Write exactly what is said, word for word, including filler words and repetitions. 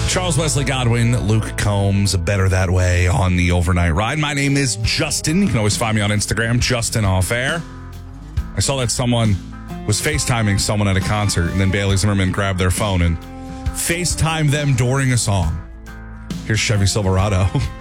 Charles Wesley Godwin, Luke Combs, Better That Way on the Overnight Ride. My name is Justin. You can always find me on Instagram, Justin Off Air. I saw that someone was FaceTiming someone at a concert, and then Bailey Zimmerman grabbed their phone and FaceTimed them during a song. Here's Chevy Silverado.